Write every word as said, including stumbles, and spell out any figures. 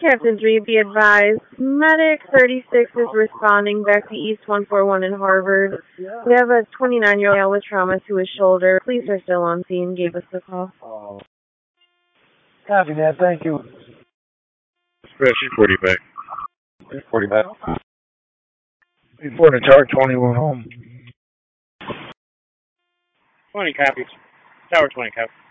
Captain three, be advised. Medic thirty-six is responding back to East one forty-one in Harvard. We have a twenty-nine-year-old male with trauma to his shoulder. Police are still on scene. Gave us the call. Copy that. Thank you. Express forty back. forty back. Before the Tower twenty-one home. twenty copies. Tower twenty copies.